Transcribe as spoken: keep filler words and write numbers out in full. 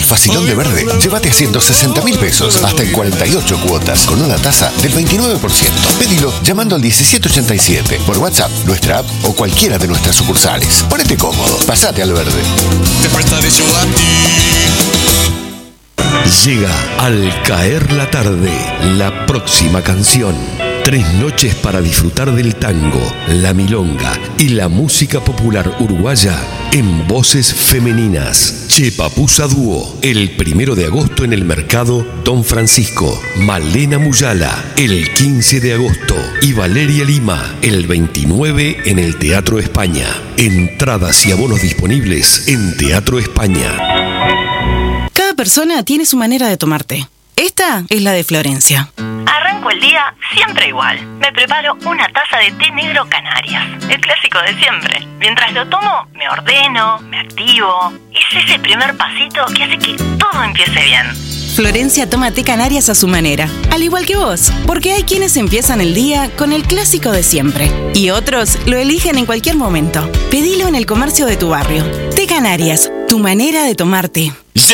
facilón de verde. Llévate a ciento sesenta mil pesos, hasta en cuarenta y ocho cuotas, con una tasa del veintinueve por ciento. Pedilo llamando al diecisiete ochenta y siete, por WhatsApp, nuestra app o cualquiera de nuestras sucursales. Ponete cómodo, pasate al verde. Te prestaré yo a ti. Llega Al caer la tarde, la próxima canción. Tres noches para disfrutar del tango, la milonga y la música popular uruguaya en voces femeninas. Chepapusa Dúo, el primero de agosto en el Mercado Don Francisco. Malena Muyala, el quince de agosto. Y Valeria Lima, el veintinueve en el Teatro España. Entradas y abonos disponibles en Teatro España. Cada persona tiene su manera de tomarte. Esta es la de Florencia. Arranco el día siempre igual. Me preparo una taza de té negro Canarias, el clásico de siempre. Mientras lo tomo, me ordeno, me activo. Es ese primer pasito que hace que todo empiece bien. Florencia toma té Canarias a su manera, al igual que vos, porque hay quienes empiezan el día con el clásico de siempre y otros lo eligen en cualquier momento. Pedilo en el comercio de tu barrio. Té Canarias, tu manera de tomarte.